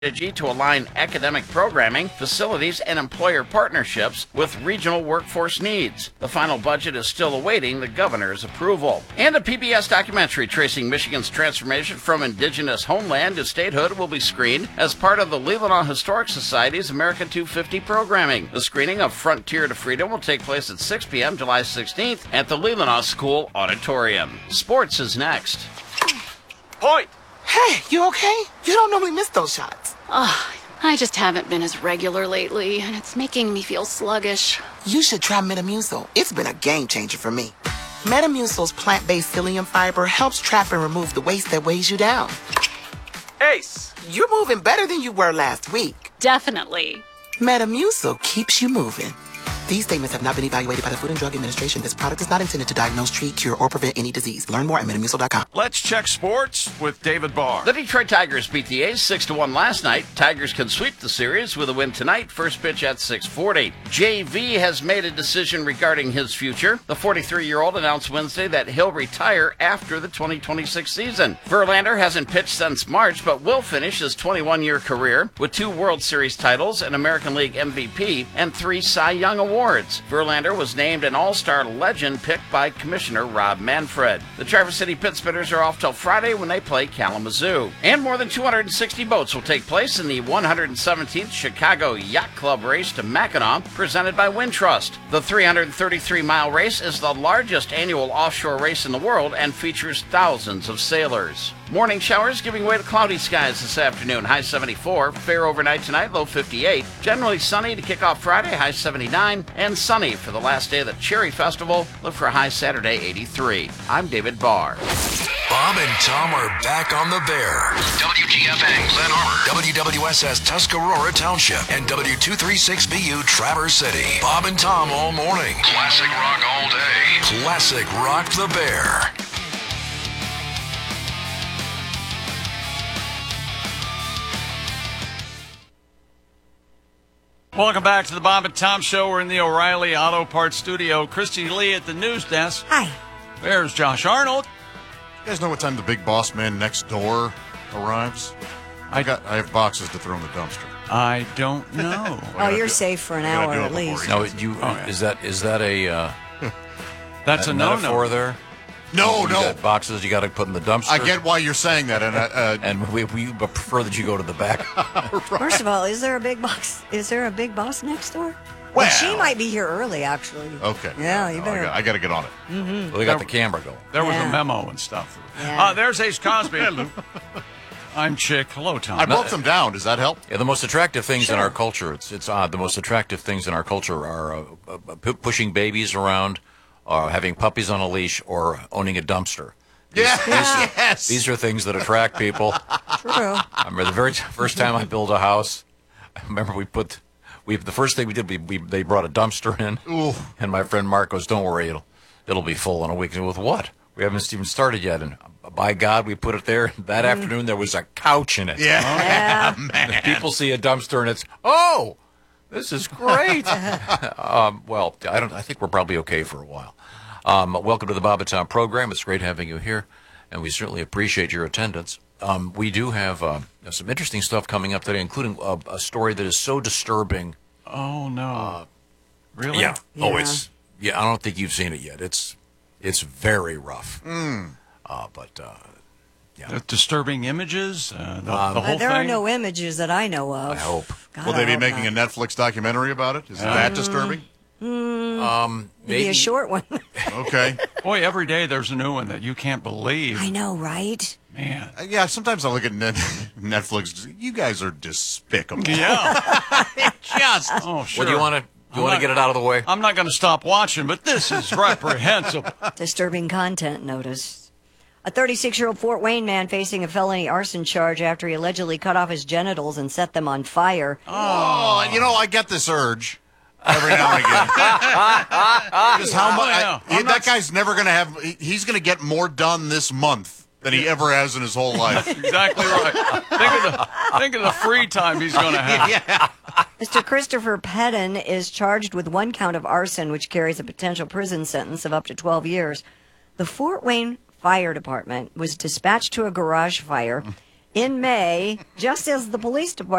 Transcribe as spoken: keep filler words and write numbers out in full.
strategy to align academic programming, facilities, and employer partnerships with regional workforce needs. The final budget is still awaiting the governor's approval. And a P B S documentary tracing Michigan's transformation from indigenous homeland to statehood will be screened as part of the Leelanau Historic Society's America two fifty programming. The screening of Frontier to Freedom will take place at six p.m. July sixteenth at the Leelanau School Auditorium. Sports is next. Point! Hey, you okay? You don't normally miss those shots. Oh, I just haven't been as regular lately, and it's making me feel sluggish. You should try Metamucil. It's been a game changer for me. Metamucil's plant-based psyllium fiber helps trap and remove the waste that weighs you down. Ace! You're moving better than you were last week. Definitely. Metamucil keeps you moving. These statements have not been evaluated by the Food and Drug Administration. This product is not intended to diagnose, treat, cure, or prevent any disease. Learn more at metamucil dot com. Let's check sports with David Barr. The Detroit Tigers beat the A's six to one last night. Tigers can sweep the series with a win tonight. First pitch at six forty. J V has made a decision regarding his future. The forty-three-year-old announced Wednesday that he'll retire after the twenty twenty-six season. Verlander hasn't pitched since March, but will finish his twenty-one-year career with two World Series titles, an American League M V P, and three Cy Young Awards. Verlander was named an All-Star legend picked by Commissioner Rob Manfred. The Traverse City Pit Spinners are off till Friday when they play Kalamazoo. And more than two hundred sixty boats will take place in the one hundred seventeenth Chicago Yacht Club Race to Mackinac, presented by Wintrust. The three hundred thirty-three mile race is the largest annual offshore race in the world and features thousands of sailors. Morning showers giving way to cloudy skies this afternoon, high seventy-four. Fair overnight tonight, low fifty-eight. Generally sunny to kick off Friday, high seventy-nine. And sunny for the last day of the Cherry Festival. Look for a high Saturday, eighty-three. I'm David Barr. Bob and Tom are back on the Bear. W G F A, Glen Arbor. W W S S Tuscarora Township. And W two thirty-six B U Traverse City. Bob and Tom all morning. Classic rock all day. Classic Rock the Bear. Welcome back to the Bob and Tom Show. We're in the O'Reilly Auto Parts studio. Christy Lee at the news desk. Hi. There's Josh Arnold. You guys know what time the big boss man next door arrives? I got. I have boxes to throw in the dumpster. I don't know. Oh, you're safe for an hour at least. No, you. Oh, yeah. Is that is that a uh, That's a a metaphor no-no. there? No, You no. got boxes you got to put in the dumpster. I get why you're saying that, and uh, uh, And we, we prefer that you go to the back. First of all, is there a big box? Is there a big boss next door? Well. she might be here early, actually. okay. Yeah, you No, better. I got to get on it. Well, they got the camera going. There was Yeah. a memo and stuff. Yeah. Uh, there's Ace Cosby. I'm Chick. Hello, Tom. I broke them down. Does that help? Yeah, the most attractive things in our culture, it's it's odd. The most attractive things in our culture are uh, uh, pu- pushing babies around, uh, having puppies on a leash, or owning a dumpster. These, Yeah. these, Yes. These are things that attract people. True. I remember the very first time I built a house. I remember we put, we the first thing we did, we, we they brought a dumpster in, Ooh. and my friend Mark goes, "Don't worry, it'll it'll be full in a week." And with what? We haven't even started yet, and by God, we put it there. That afternoon, there was a couch in it. Yeah. Yeah. And people see a dumpster, and it's oh, this is great. um, well, I don't. I think we're probably okay for a while. Um, welcome to the Bob and Tom program. It's great having you here, and we certainly appreciate your attendance. Um, we do have uh, some interesting stuff coming up today, including a, a story that is so disturbing. Oh, no. really? Yeah. Oh, Yeah. it's yeah. I don't think you've seen it yet. It's it's very rough. Mm. Uh, but uh, Uh, disturbing images, uh, the, Um, the Uh, whole there thing. are no images that I know of. I hope. God, Will I they be hope making not. a Netflix documentary about it? Is Yeah. that disturbing? Um, Maybe a short one. Okay. Boy, every day there's a new one that you can't believe. I know, right? Man. Uh, Yeah, sometimes I look at Net- Netflix. You guys are despicable. Yeah. Just. Oh, sure. Well, do you want to you I'm want to not- get it out of the way? I'm not going to stop watching, but this is reprehensible. Disturbing content notice. A thirty-six-year-old Fort Wayne man facing a felony arson charge after he allegedly cut off his genitals and set them on fire. Oh, you know, I get this urge every now and again. Because how much? Yeah. I- I'm that not- guy's never going to have. he- He's going to get more done this month than he ever has in his whole life. Exactly right. Think of the, think of the free time he's going to have. Yeah. Mister Christopher Pedden is charged with one count of arson, which carries a potential prison sentence of up to twelve years. The Fort Wayne Fire Department was dispatched to a garage fire in May, just as the police department